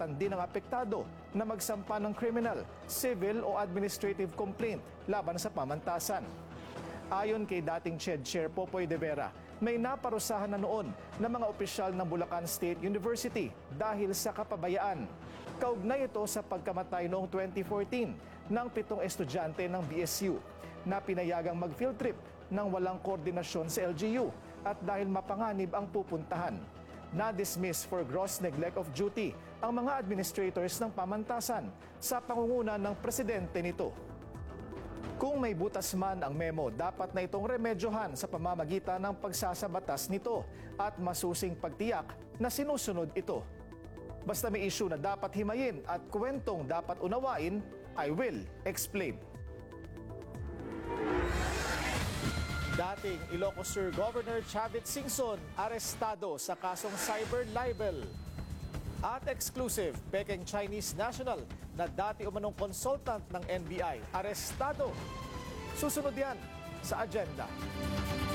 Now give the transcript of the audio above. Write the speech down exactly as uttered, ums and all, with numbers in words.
karapatan din ng apektado na magsampa ng criminal, civil o administrative complaint laban sa pamantasan. Ayon kay dating C H E D Chair Popoy de Vera, may naparusahan na noon ng mga opisyal ng Bulacan State University dahil sa kapabayaan. Kaugnay ito sa pagkamatay noong twenty fourteen ng pitong estudyante ng B S U na pinayagang mag-field trip nang walang koordinasyon sa L G U at dahil mapanganib ang pupuntahan. Na-dismiss for gross neglect of duty ang mga administrators ng pamantasan sa pangunguna ng presidente nito. Kung may butas man ang memo, dapat na itong remedyohan sa pamamagitan ng pagsasabatas nito at masusing pagtiyak na sinusunod ito. Basta may issue na dapat himayin at kwentong dapat unawain, I will explain. Dating Ilocos Sur Governor Chavit Singson arestado sa kasong cyber libel. At exclusive, Peking Chinese national na dati umanong consultant ng N B I arestado. Susunod yan sa agenda.